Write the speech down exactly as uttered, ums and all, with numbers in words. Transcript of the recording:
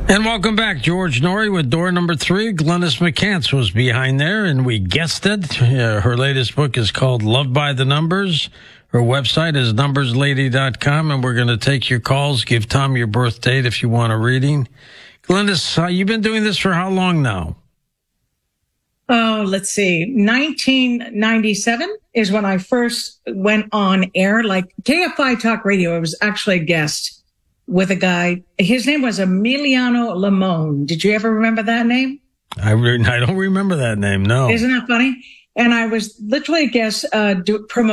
And welcome back. George Noory with door number three. Glynis McCants was behind there, and we guessed it. Uh, her latest book is called Love by the Numbers. Her website is numbers lady dot com, and we're going to take your calls. Give Tom your birth date if you want a reading. Glynis, uh, you've been doing this for how long now? Oh, let's see. nineteen ninety-seven is when I first went on air, like K F I Talk Radio. I was actually a guest with a guy. His name was Emiliano Limon. Did you ever remember that name? I, re- I don't remember that name, no. Isn't that funny? And I was literally a guest uh, do, promoting